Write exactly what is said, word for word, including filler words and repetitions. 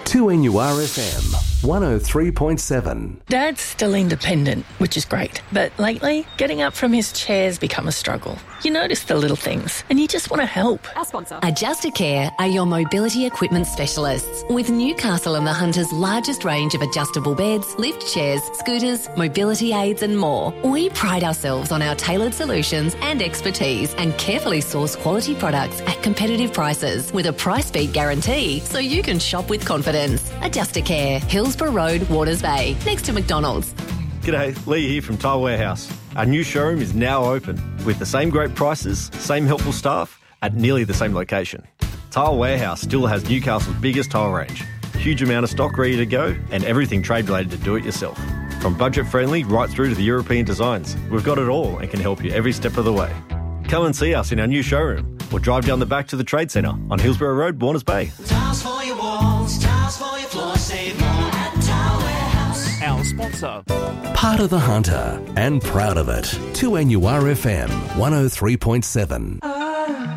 two N U R F M, one oh three point seven. Dad's still independent, which is great. But lately, getting up from his chair's become a struggle. You notice the little things and you just want to help. Our sponsor. Adjustacare are your mobility equipment specialists. With Newcastle and the Hunter's largest range of adjustable beds, lift chairs, scooters, mobility aids and more. We pride ourselves on our tailored solutions and expertise and carefully source quality products at competitive prices with a price beat guarantee so you can shop with confidence. Adjustacare, Hillsborough Road, Waters Bay, next to McDonald's. G'day, Lee here from Tile Warehouse. Our new showroom is now open with the same great prices, same helpful staff at nearly the same location. Tile Warehouse still has Newcastle's biggest tile range, huge amount of stock ready to go and everything trade related to do it yourself. From budget friendly right through to the European designs, we've got it all and can help you every step of the way. Come and see us in our new showroom or drive down the back to the Trade Centre on Hillsborough Road, Warners Bay. Tiles for your walls, tiles for your floor, save more at Tile Warehouse. Our sponsor. Part of the Hunter and proud of it. two N U R F M, one oh three point seven.